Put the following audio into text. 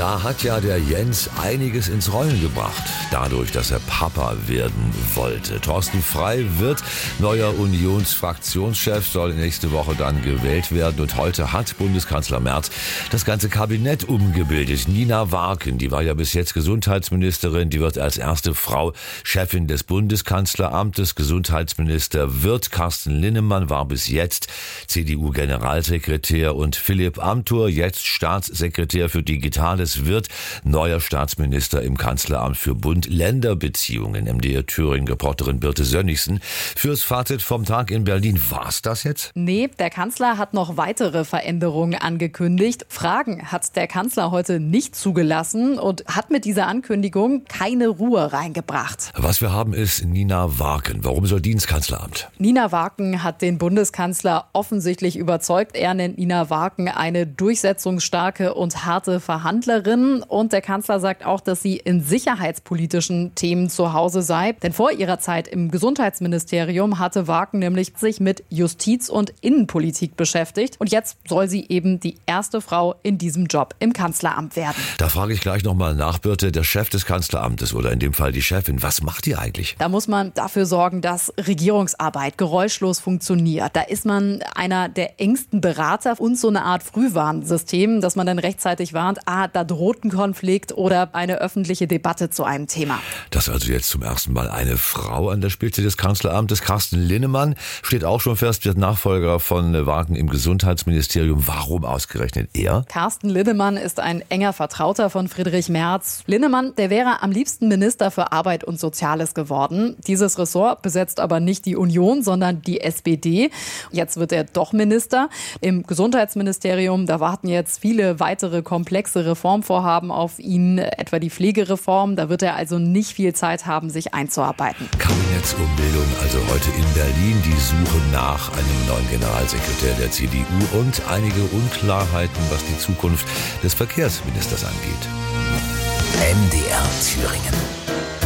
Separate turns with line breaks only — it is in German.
Da hat ja der Jens einiges ins Rollen gebracht, dadurch, dass er Papa werden wollte. Thorsten Frey wird neuer Unionsfraktionschef, soll nächste Woche dann gewählt werden. Und heute hat Bundeskanzler Merz das ganze Kabinett umgebildet. Nina Warken, die war ja bis jetzt Gesundheitsministerin, die wird als erste Frau Chefin des Bundeskanzleramtes. Gesundheitsminister wird Carsten Linnemann, war bis jetzt CDU-Generalsekretär, und Philipp Amthor, jetzt Staatssekretär für Digitales, wird neuer Staatsminister im Kanzleramt für Bund-Länder-Beziehungen. MDR Thüringen-Reporterin Birte Sönnigsen. Fürs Fazit vom Tag in Berlin, war's das jetzt?
Nee, der Kanzler hat noch weitere Veränderungen angekündigt. Fragen hat der Kanzler heute nicht zugelassen und hat mit dieser Ankündigung keine Ruhe reingebracht.
Was wir haben, ist Nina Warken. Warum soll die ins Kanzleramt?
Nina Warken hat den Bundeskanzler offensichtlich überzeugt. Er nennt Nina Warken eine durchsetzungsstarke und harte Verhandlerin. Und der Kanzler sagt auch, dass sie in sicherheitspolitischen Themen zu Hause sei. Denn vor ihrer Zeit im Gesundheitsministerium hatte Warken nämlich sich mit Justiz- und Innenpolitik beschäftigt. Und jetzt soll sie eben die erste Frau in diesem Job im Kanzleramt werden.
Da frage ich gleich nochmal nach, Birte, der Chef des Kanzleramtes oder in dem Fall die Chefin, was macht die eigentlich?
Da muss man dafür sorgen, dass Regierungsarbeit geräuschlos funktioniert. Da ist man einer der engsten Berater und so eine Art Frühwarnsystem, dass man dann rechtzeitig warnt, da droht ein Konflikt oder eine öffentliche Debatte zu einem Thema.
Dass also jetzt zum ersten Mal eine Frau an der Spitze des Kanzleramtes, Carsten Linnemann, steht auch schon fest, wird Nachfolger von Warken im Gesundheitsministerium. Warum ausgerechnet er?
Carsten Linnemann ist ein enger Vertrauter von Friedrich Merz. Linnemann, der wäre am liebsten Minister für Arbeit und Soziales geworden. Dieses Ressort besetzt aber nicht die Union, sondern die SPD. Jetzt wird er doch Minister. Im Gesundheitsministerium, da warten jetzt viele weitere komplexe Reformvorhaben auf ihn, etwa die Pflegereform. Da wird er also nicht viel Zeit haben, sich einzuarbeiten.
Kabinettsumbildung also heute in Berlin. Die Suche nach einem neuen Generalsekretär der CDU und einige Unklarheiten, was die Zukunft des Verkehrsministers angeht.
MDR Thüringen.